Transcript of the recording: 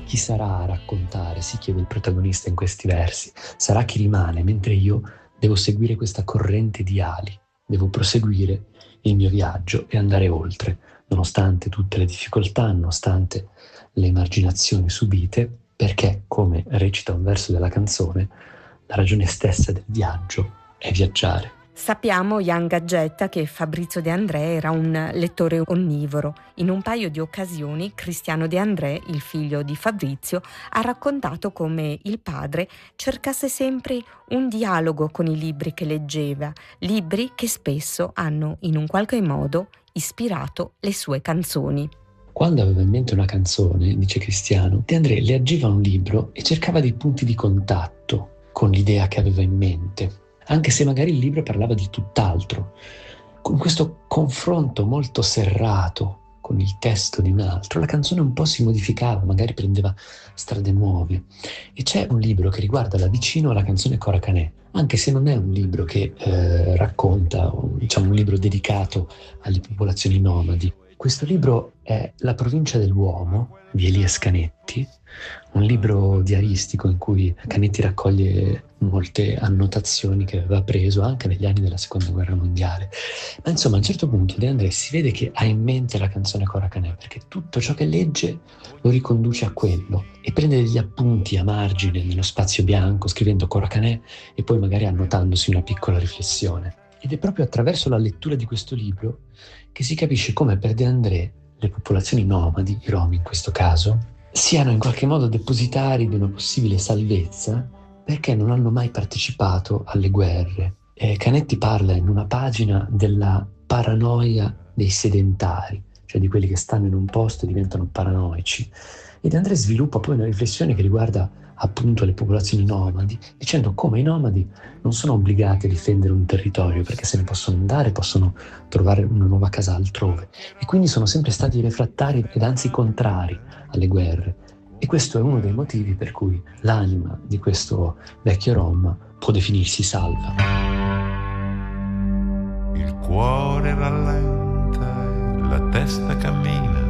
Chi sarà a raccontare? Si chiede il protagonista in questi versi. Sarà chi rimane, mentre io devo seguire questa corrente di ali. Devo proseguire il mio viaggio e andare oltre, nonostante tutte le difficoltà, nonostante le emarginazioni subite, perché, come recita un verso della canzone, la ragione stessa del viaggio è viaggiare. Sappiamo, Jan Gaggetta, che Fabrizio De André era un lettore onnivoro. In un paio di occasioni, Cristiano De André, il figlio di Fabrizio, ha raccontato come il padre cercasse sempre un dialogo con i libri che leggeva, libri che spesso hanno, in un qualche modo, ispirato le sue canzoni. Quando aveva in mente una canzone, dice Cristiano, De André leggeva un libro e cercava dei punti di contatto con l'idea che aveva in mente, anche se magari il libro parlava di tutt'altro. Con questo confronto molto serrato con il testo di un altro, la canzone un po' si modificava, magari prendeva strade nuove. E c'è un libro che riguarda da vicino la canzone Cora Canè, anche se non è un libro che racconta, diciamo un libro dedicato alle popolazioni nomadi. Questo libro è La provincia dell'uomo di Elias Canetti, un libro diaristico in cui Canetti raccoglie molte annotazioni che aveva preso anche negli anni della Seconda Guerra Mondiale. Ma insomma, a un certo punto De André si vede che ha in mente la canzone Cora Canè, perché tutto ciò che legge lo riconduce a quello e prende degli appunti a margine nello spazio bianco, scrivendo Cora Canè e poi magari annotandosi una piccola riflessione. Ed è proprio attraverso la lettura di questo libro che si capisce come per De André le popolazioni nomadi, i Rom in questo caso, siano in qualche modo depositari di una possibile salvezza perché non hanno mai partecipato alle guerre. Canetti parla in una pagina della paranoia dei sedentari, cioè di quelli che stanno in un posto e diventano paranoici. E De André sviluppa poi una riflessione che riguarda appunto le popolazioni nomadi, dicendo come i nomadi non sono obbligati a difendere un territorio perché se ne possono andare, possono trovare una nuova casa altrove e quindi sono sempre stati refrattari ed anzi contrari alle guerre. E questo è uno dei motivi per cui l'anima di questo vecchio Rom può definirsi salva. Il cuore rallenta e la testa cammina,